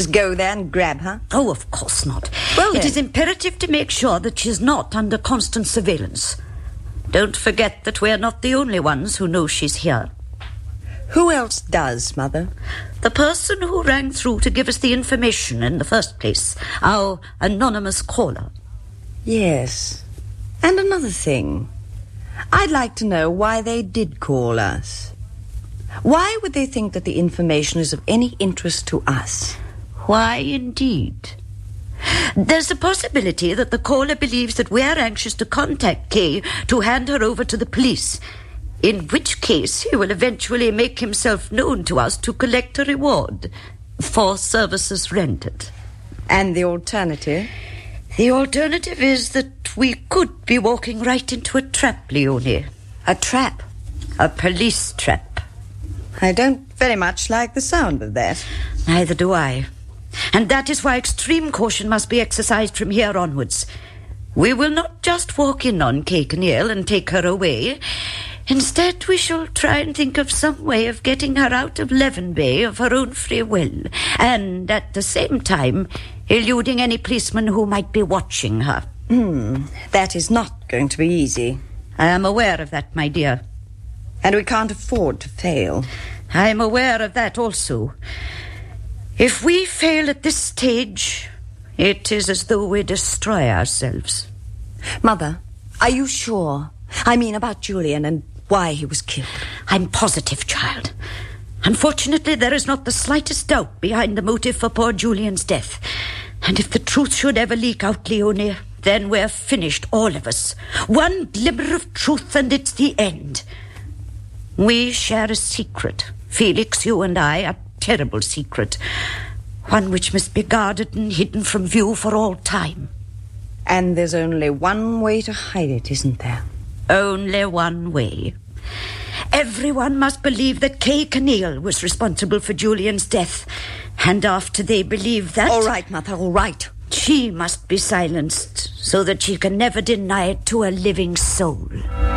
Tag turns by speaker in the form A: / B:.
A: Go there and grab her?
B: Oh, of course not.
A: Well,
B: it is imperative to make sure that she's not under constant surveillance. Don't forget that we're not the only ones who know she's here.
A: Who else does, Mother?
B: The person who rang through to give us the information in the first place. Our anonymous caller.
A: Yes. And another thing. I'd like to know why they did call us. Why would they think that the information is of any interest to us?
B: Why, indeed? There's a possibility that the caller believes that we're anxious to contact Kay to hand her over to the police, in which case he will eventually make himself known to us to collect a reward for services rendered.
A: And the alternative?
B: The alternative is that we could be walking right into a trap, Leonie.
A: A trap?
B: A police trap.
A: I don't very much like the sound of that.
B: Neither do I. And that is why extreme caution must be exercised from here onwards. We will not just walk in on Kay Kinneal and take her away. Instead, we shall try and think of some way of getting her out of Leven Bay of her own free will, and at the same time eluding any policeman who might be watching her.
A: That is not going to be easy.
B: I am aware of that, my dear.
A: And we can't afford to fail.
B: I am aware of that also. If we fail at this stage, it is as though we destroy ourselves.
A: Mother, are you sure? I mean about Julian and why he was killed.
B: I'm positive, child. Unfortunately, there is not the slightest doubt behind the motive for poor Julian's death. And if the truth should ever leak out, Leonie, then we're finished, all of us. One glimmer of truth and it's the end. We share a secret. Felix, you and I, a terrible secret. One which must be guarded and hidden from view for all time.
A: And there's only one way to hide it, isn't there?
B: Only one way. Everyone must believe that Kay Kinneal was responsible for Julian's death. And after they believe that...
A: All right, Mother, all right.
B: She must be silenced so that she can never deny it to a living soul.